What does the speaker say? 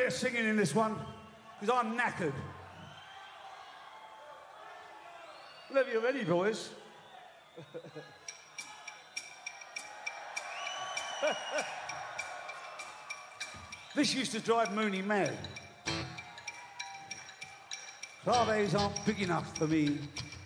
bit of singing in this one, because I'm knackered. Whenever you're ready, boys. This used to drive Mooney mad. Claves aren't big enough for me.